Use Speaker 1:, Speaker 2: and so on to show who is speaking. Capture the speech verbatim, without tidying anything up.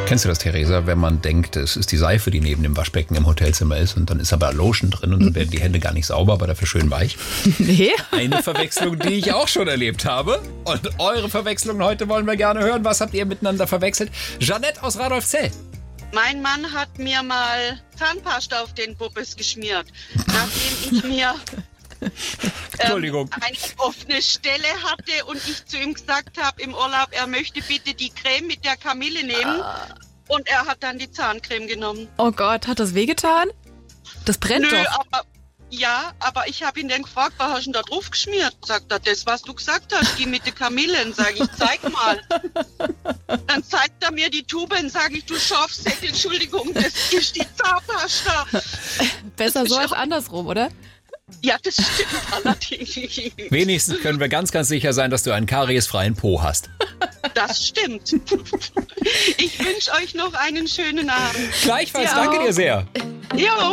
Speaker 1: Kennst du das, Theresa, wenn man denkt, es ist die Seife, die neben dem Waschbecken im Hotelzimmer ist und dann ist aber Lotion drin und dann werden die Hände gar nicht sauber, aber dafür schön weich?
Speaker 2: Nee.
Speaker 1: Eine Verwechslung, die ich auch schon erlebt habe. Und eure Verwechslungen heute wollen wir gerne hören. Was habt ihr miteinander verwechselt? Jeanette aus Radolfzell.
Speaker 3: Mein Mann hat mir mal Zahnpasta auf den Puppes geschmiert, nachdem ich mir
Speaker 1: Entschuldigung.
Speaker 3: Ähm, eine offene Stelle hatte und ich zu ihm gesagt habe im Urlaub, er möchte bitte die Creme mit der Kamille nehmen. Ah. Und er hat dann die Zahncreme genommen.
Speaker 2: Oh Gott, hat das wehgetan? Das brennt
Speaker 3: Nö,
Speaker 2: doch.
Speaker 3: aber, ja, aber ich habe ihn dann gefragt, was hast du denn da drauf geschmiert? Sagt er, das, was du gesagt hast, die mit den Kamillen. Sag ich, zeig mal. Dann zeigt er mir die Tube und sage ich, du Schafsäckel, Entschuldigung, das ist die Zahnpasta.
Speaker 2: Besser so als andersrum, oder?
Speaker 3: Ja, das stimmt allerdings.
Speaker 1: Wenigstens können wir ganz, ganz sicher sein, dass du einen kariesfreien Po hast.
Speaker 3: Das stimmt. Ich wünsche euch noch einen schönen Abend.
Speaker 1: Gleichfalls, danke dir sehr.
Speaker 3: Jo.